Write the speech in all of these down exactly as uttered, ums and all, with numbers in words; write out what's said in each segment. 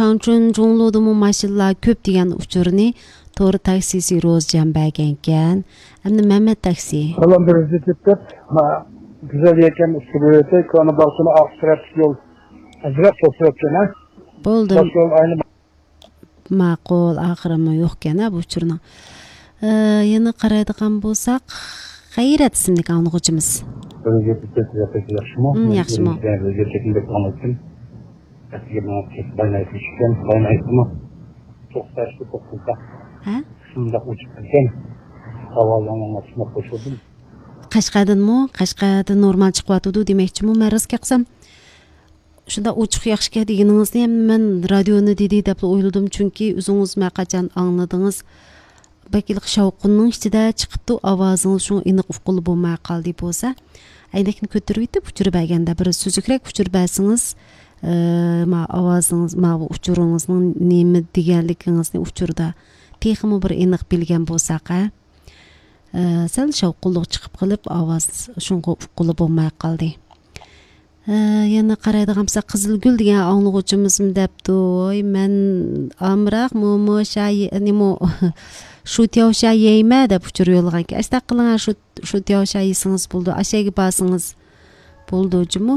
Changchun Zhongludumi mashinalar ko'p degan uchurni to'g'ri taksisi Rozjan bergan ekan. Endi Mehmet taksi. Ulan bir zıtıp ha güzel yeken usulüyete konu baksana akstrat yol. Azraq to'sib ekan. Bo'ldi. Yol aynı Ma'qul, axirimi yo'q ekan bu uchurni. Yana qaraydigan bo'lsak, G'ayrat ismli o'quvchimiz. Yaxshimi? Yaxshimi. Gerçekten anlatayım. Eskiden baynaytışken, baynaytımı çok saçlı toplulukta. Ha? Şunda uçup gitken havalanma açma koşuldum. Qashqadanmi? Qashqada normal chiqyapti demoqchimi? Men rizq qilsam shunda ochiq yaxshi deganingizni ham men radioni dedi deb o'yladim, chunki o'zingiz ma qachon angladingiz. Bakiliq shavqinning ichida chiqibdi, ovozingiz shu aniq uquli bo'lmay qoldi bo'lsa, aynakni ko'tarib yetib uchirib berganda bir suzukrak uchirib bersangiz, ma ovozingiz, ma uchuringizning nima deganligingizni uchurda texmi bir aniq bilgan bo'lsa-qa, sal shavqinliq chiqib qilib, ovoz shunga uquli bo'lmay qoldi. Yana qaraydigan bo'lsa Qizilgul degan anglovchimizmi debdi. Oy, men amroq momo shay nima shu tiyosha yeyma deb uchur yo'lgan ekan. Asta qiling shu shu tiyosha yesingiz bo'ldi. Ashaga basingiz bo'ldi jimi.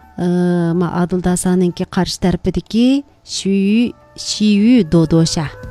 Ma Adil Dasaningki qarshi tarafidagi shu shiyu dodosha.